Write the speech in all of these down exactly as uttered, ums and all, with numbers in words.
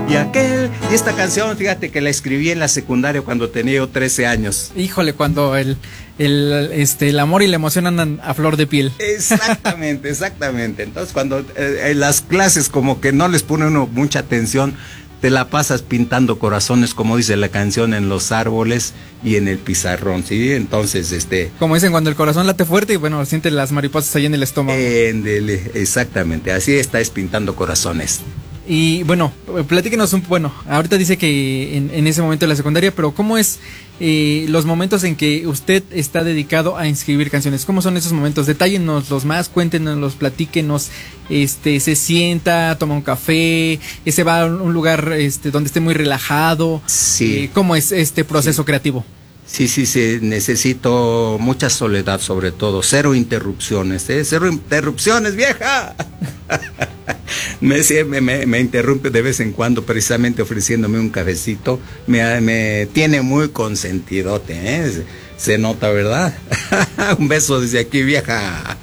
y aquel, y esta canción, fíjate que la escribí en la secundaria cuando tenía yo trece años. Híjole, cuando el, el, este, el amor y la emoción andan a flor de piel. Exactamente, exactamente. Entonces cuando eh, en las clases como que no les pone uno mucha atención, te la pasas pintando corazones, como dice la canción, en los árboles y en el pizarrón, ¿sí? Entonces, este... Como dicen, cuando el corazón late fuerte y, bueno, siente las mariposas ahí en el estómago. Éndele, exactamente, así está, es pintando corazones. Y, bueno, platíquenos un... Bueno, ahorita dice que en, en ese momento de la secundaria, pero ¿cómo es eh, los momentos en que usted está dedicado a escribir canciones? ¿Cómo son esos momentos? Detállenos los más, cuéntenos, platíquenos. Este, se sienta, toma un café, se va a un lugar este, donde esté muy relajado. Sí. Eh, ¿Cómo es este proceso sí. creativo? Sí, sí, sí, necesito mucha soledad sobre todo, cero interrupciones, ¿eh? Cero interrupciones, vieja. me, me, me interrumpe de vez en cuando, precisamente ofreciéndome un cafecito, me, me tiene muy consentidote, ¿eh? Se, se nota, ¿verdad? Un beso desde aquí, vieja.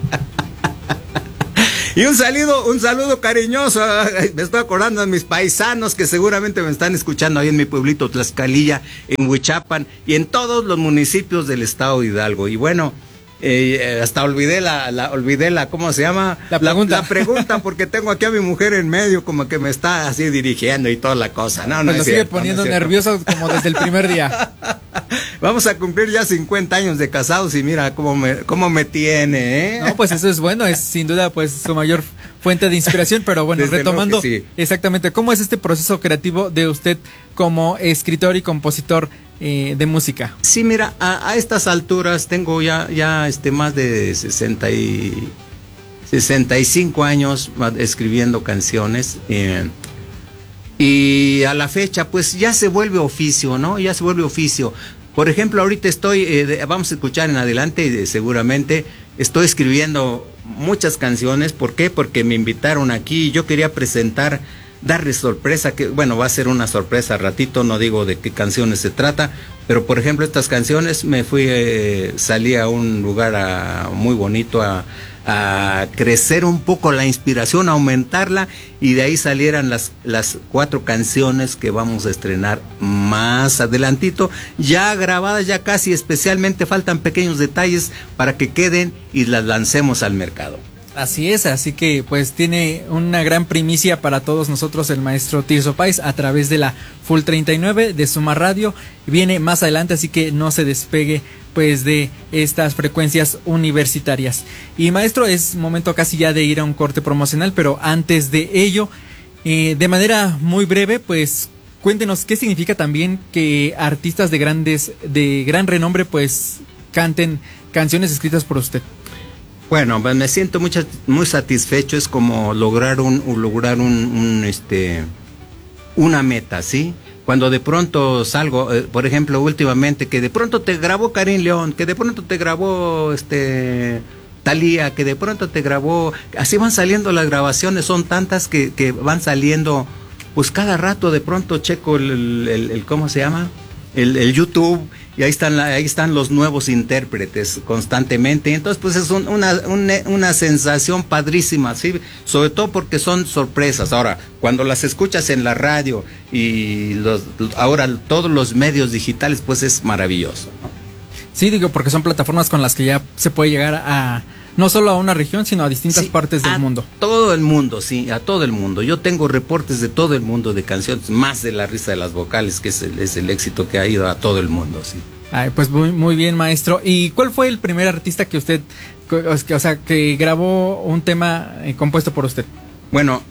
Y un saludo, un saludo cariñoso, me estoy acordando de mis paisanos que seguramente me están escuchando ahí en mi pueblito Tlaxcalilla, en Huichapan y en todos los municipios del estado de Hidalgo. Y bueno, eh, hasta olvidé la, la, olvidé la, ¿cómo se llama? La pregunta. La, la pregunta, porque tengo aquí a mi mujer en medio, como que me está así dirigiendo y toda la cosa. No, no pues es lo sigue cierto, poniendo no es nervioso como desde el primer día. Vamos a cumplir ya cincuenta años de casados y mira cómo me, cómo me tiene, ¿eh? No, pues eso es bueno, es sin duda pues su mayor fuente de inspiración, pero bueno, desde retomando sí. exactamente, ¿cómo es este proceso creativo de usted como escritor y compositor eh, de música? Sí, mira, a, a estas alturas tengo ya, ya este, más de sesenta y cinco años escribiendo canciones, eh, y a la fecha pues ya se vuelve oficio, ¿no? Ya se vuelve oficio. Por ejemplo, ahorita estoy, eh, de, vamos a escuchar en adelante, eh, seguramente, estoy escribiendo muchas canciones. ¿Por qué? Porque me invitaron aquí y yo quería presentar, darles sorpresa, que bueno, va a ser una sorpresa ratito, no digo de qué canciones se trata, pero por ejemplo estas canciones me fui, eh, salí a un lugar a, muy bonito a, a crecer un poco la inspiración, a aumentarla, y de ahí salieran las, las cuatro canciones que vamos a estrenar más adelantito, ya grabadas, ya casi, especialmente faltan pequeños detalles para que queden y las lancemos al mercado. Así es, así que pues tiene una gran primicia para todos nosotros el maestro Tirso Páez a través de la Full treinta y nueve de Suma Radio. Viene más adelante, así que no se despegue pues de estas frecuencias universitarias. Y maestro, es momento casi ya de ir a un corte promocional, pero antes de ello, eh, de manera muy breve, pues cuéntenos qué significa también que artistas de grandes, de gran renombre pues canten canciones escritas por usted. Bueno, me siento muy, muy satisfecho, es como lograr un, lograr un, un este, una meta, ¿sí? Cuando de pronto salgo, eh, por ejemplo, últimamente, que de pronto te grabó Karim León, que de pronto te grabó, este, Thalía, que de pronto te grabó, así van saliendo las grabaciones, son tantas que, que van saliendo, pues cada rato de pronto checo el, el, el ¿cómo se llama? El, el YouTube, y ahí están, ahí están los nuevos intérpretes constantemente. Entonces pues es un, una, una, una sensación padrísima, ¿sí? Sobre todo porque son sorpresas. Ahora, cuando las escuchas en la radio y los, ahora todos los medios digitales, pues es maravilloso, ¿no? Sí, digo, porque son plataformas con las que ya se puede llegar a no solo a una región, sino a distintas sí, partes del a mundo. Todo el mundo, sí, a todo el mundo. Yo tengo reportes de todo el mundo de canciones, más de La Risa de las Vocales, que es el, es el éxito que ha ido a todo el mundo, sí. Ay, pues muy, muy bien, maestro. ¿Y cuál fue el primer artista que usted, o sea, que grabó un tema eh, compuesto por usted? Bueno,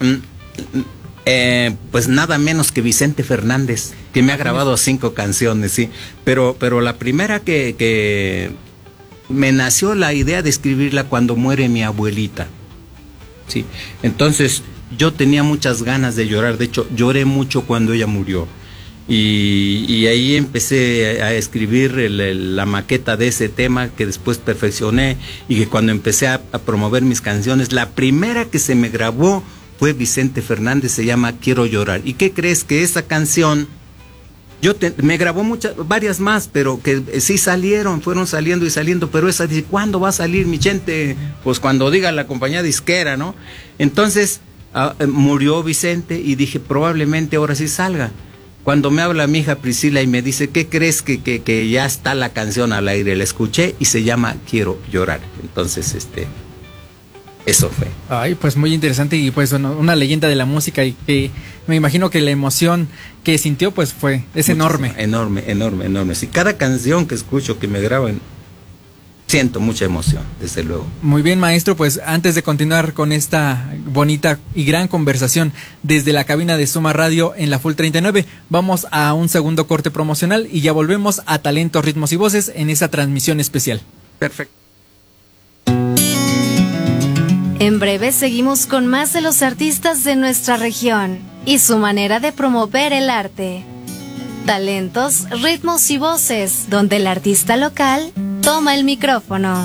eh, pues nada menos que Vicente Fernández, que me ha grabado cinco canciones, sí. Pero, pero la primera que, que me nació la idea de escribirla cuando muere mi abuelita, sí. Entonces yo tenía muchas ganas de llorar, de hecho lloré mucho cuando ella murió. Y, y ahí empecé a escribir el, el, la maqueta de ese tema que después perfeccioné, y que cuando empecé a, a promover mis canciones, la primera que se me grabó fue Vicente Fernández, se llama Quiero Llorar. ¿Y qué crees? Que esa canción, yo te, me grabó muchas, varias más, pero que sí salieron, fueron saliendo y saliendo, pero esa dice, ¿cuándo va a salir, mi gente? Pues cuando diga la compañía disquera, ¿no? Entonces, ah, murió Vicente y dije, probablemente ahora sí salga. Cuando me habla mi hija Priscila y me dice, ¿qué crees que, que, que ya está la canción al aire? La escuché y se llama Quiero llorar. Entonces, este, eso fue. Ay, pues muy interesante y pues bueno, una leyenda de la música y que me imagino que la emoción que sintió pues fue, es Muchísimo, enorme. Enorme, enorme, enorme. Si cada canción que escucho, que me graban, siento mucha emoción, desde luego. Muy bien, maestro, pues antes de continuar con esta bonita y gran conversación desde la cabina de Suma Radio en la Full treinta y nueve, vamos a un segundo corte promocional y ya volvemos a Talentos, Ritmos y Voces en esa transmisión especial. Perfecto. En breve seguimos con más de los artistas de nuestra región y su manera de promover el arte. Talentos, Ritmos y Voces, donde el artista local toma el micrófono.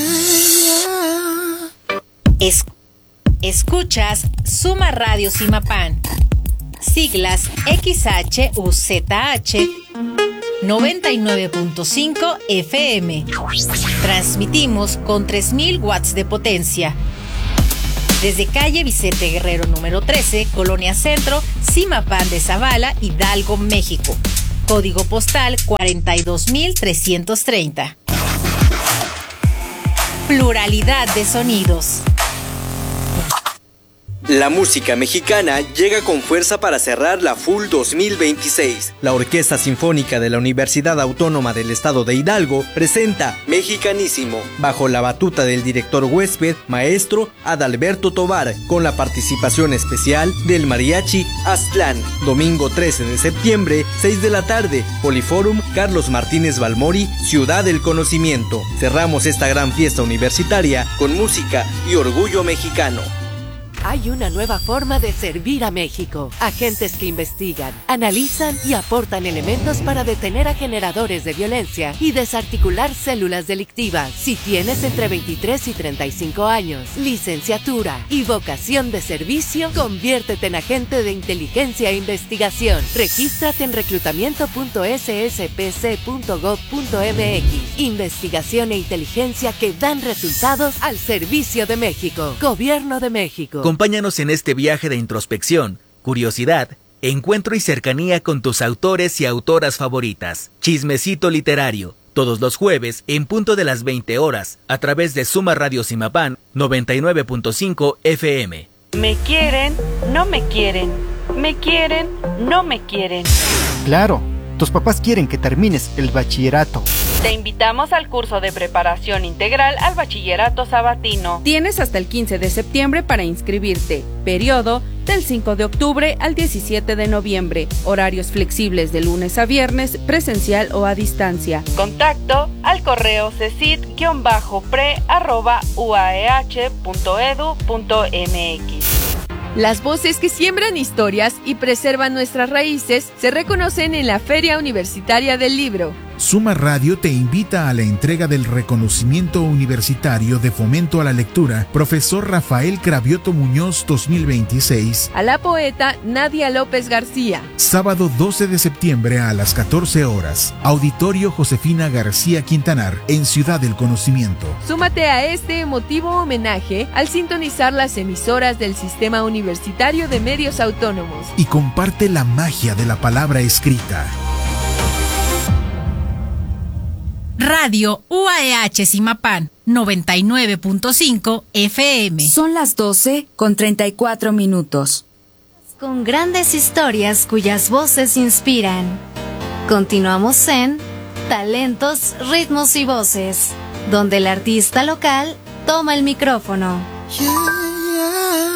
Es, escuchas Suma Radio Simapán, siglas X H U Z H noventa y nueve punto cinco F M. Transmitimos con tres mil watts de potencia. Desde calle Vicente Guerrero número trece, Colonia Centro, Simapán de Zavala, Hidalgo, México. Código postal cuarenta y dos mil trescientos treinta. Pluralidad de sonidos. La música mexicana llega con fuerza para cerrar la Full dos mil veintiséis. La Orquesta Sinfónica de la Universidad Autónoma del Estado de Hidalgo presenta Mexicanísimo, bajo la batuta del director huésped, maestro Adalberto Tovar, con la participación especial del Mariachi Aztlán. Domingo trece de septiembre, seis de la tarde, Poliforum Carlos Martínez Balmori, Ciudad del Conocimiento. Cerramos esta gran fiesta universitaria con música y orgullo mexicano. Hay una nueva forma de servir a México. Agentes que investigan, analizan y aportan elementos para detener a generadores de violencia y desarticular células delictivas. Si tienes entre veintitrés y treinta y cinco años, licenciatura y vocación de servicio, conviértete en agente de inteligencia e investigación. Regístrate en reclutamiento punto s s p c punto gov punto m x. Investigación e inteligencia que dan resultados al servicio de México. Gobierno de México. Acompáñanos en este viaje de introspección, curiosidad, encuentro y cercanía con tus autores y autoras favoritas. Chismecito literario, todos los jueves en punto de las veinte horas, a través de Suma Radio Simapán noventa y nueve punto cinco F M. Me quieren, no me quieren. Me quieren, no me quieren. Claro, tus papás quieren que termines el bachillerato. Te invitamos al curso de preparación integral al bachillerato sabatino. Tienes hasta el quince de septiembre para inscribirte. Periodo del cinco de octubre al diecisiete de noviembre. Horarios flexibles de lunes a viernes, presencial o a distancia. Contacto al correo cecit guión pre arroba u a e h punto e d u punto m x. Las voces que siembran historias y preservan nuestras raíces se reconocen en la Feria Universitaria del Libro. Suma Radio te invita a la entrega del reconocimiento universitario de fomento a la lectura Profesor Rafael Cravioto Muñoz dos mil veintiséis a la poeta Nadia López García. Sábado doce de septiembre a las catorce horas, Auditorio Josefina García Quintanar, en Ciudad del Conocimiento. Súmate a este emotivo homenaje al sintonizar las emisoras del Sistema Universitario de Medios Autónomos. Y comparte la magia de la palabra escrita. Radio U A E H Simapán noventa y nueve punto cinco F M. Son las doce con treinta y cuatro minutos. Con grandes historias cuyas voces inspiran. Continuamos en Talentos, Ritmos y Voces, donde el artista local toma el micrófono. Yeah, yeah.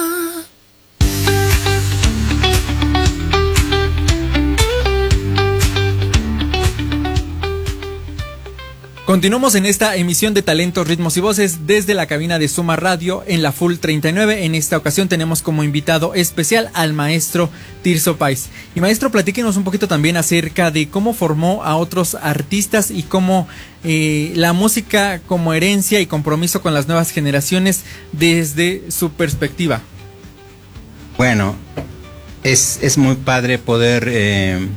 Continuamos en esta emisión de Talentos, Ritmos y Voces desde la cabina de Suma Radio en la Full treinta y nueve. En esta ocasión tenemos como invitado especial al maestro Tirso Páez. Y maestro, platíquenos un poquito también acerca de cómo formó a otros artistas y cómo eh, la música como herencia y compromiso con las nuevas generaciones desde su perspectiva. Bueno, es, es muy padre poder... Eh,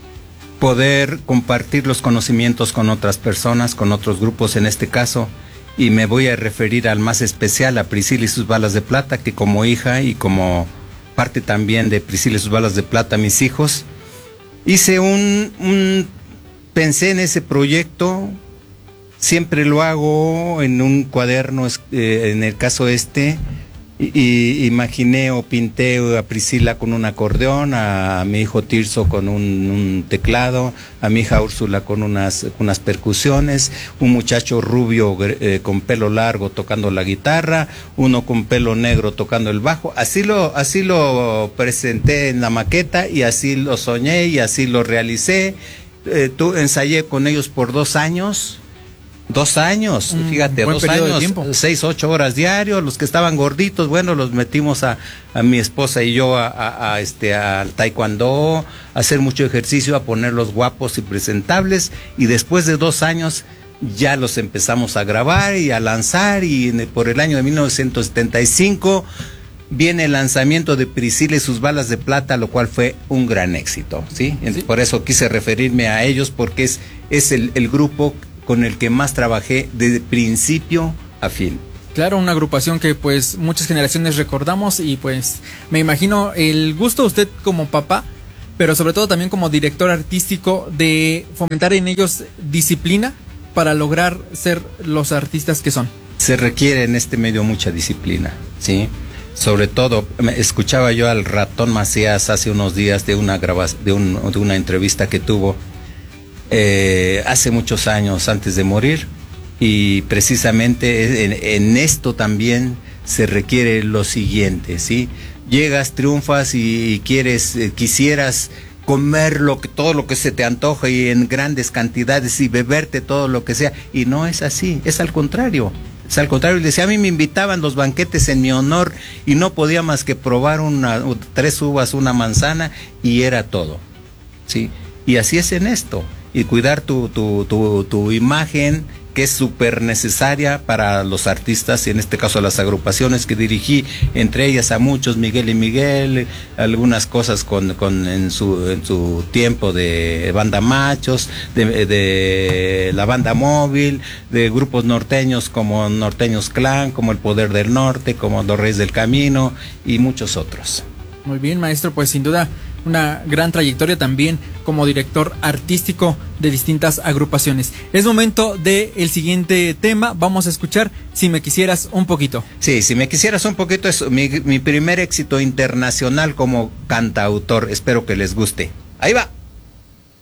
poder compartir los conocimientos con otras personas, con otros grupos en este caso, y me voy a referir al más especial, a Priscila y sus balas de plata, que como hija y como parte también de Priscila y sus balas de plata, mis hijos, hice un, un pensé en ese proyecto, siempre lo hago en un cuaderno, eh, en el caso este, y, y imaginé o pinté a Priscila con un acordeón, a, a mi hijo Tirso con un, un teclado, a mi hija Úrsula con unas, unas percusiones, un muchacho rubio eh, con pelo largo tocando la guitarra, uno con pelo negro tocando el bajo. Así lo, así lo presenté en la maqueta y así lo soñé y así lo realicé. Eh, tú ensayé con ellos por dos años. Dos años, mm, fíjate, dos años, seis, ocho horas diarios. Los que estaban gorditos, bueno, los metimos a, a mi esposa y yo a, a, a este al taekwondo, a hacer mucho ejercicio, a ponerlos guapos y presentables. Y después de dos años ya los empezamos a grabar y a lanzar. Y en, por el año de mil novecientos setenta y cinco viene el lanzamiento de Priscila y sus balas de plata, lo cual fue un gran éxito, ¿sí? ¿Sí? Por eso quise referirme a ellos, porque es, es el, el grupo con el que más trabajé de principio a fin. Claro, una agrupación que pues muchas generaciones recordamos, y pues me imagino el gusto de usted como papá, pero sobre todo también como director artístico, de fomentar en ellos disciplina para lograr ser los artistas que son. Se requiere en este medio mucha disciplina, ¿sí? Sobre todo, escuchaba yo al Ratón Macías hace unos días de una grabación, de, un, de una entrevista que tuvo Eh, hace muchos años antes de morir, y precisamente en, en esto también se requiere lo siguiente, ¿sí? Llegas, triunfas y, y quieres, eh, quisieras comer lo que, todo lo que se te antoja y en grandes cantidades y beberte todo lo que sea, y no es así, es al contrario. Es al contrario, le decía, a mí me invitaban los banquetes en mi honor y no podía más que probar una, tres uvas, una manzana, y era todo, ¿sí? Y así es en esto. Y cuidar tu, tu, tu, tu imagen, que es súper necesaria para los artistas, y en este caso las agrupaciones que dirigí, entre ellas a muchos, Miguel y Miguel, algunas cosas con, con en su en su tiempo de Banda Machos, de, de la Banda Móvil, de grupos norteños como Norteños Clan, como El Poder del Norte, como Los Reyes del Camino y muchos otros. Muy bien, maestro, pues sin duda una gran trayectoria también como director artístico de distintas agrupaciones. Es momento de el siguiente tema. Vamos a escuchar Si me quisieras un poquito. Sí, Si me quisieras un poquito es mi, mi primer éxito internacional como cantautor. Espero que les guste. Ahí va.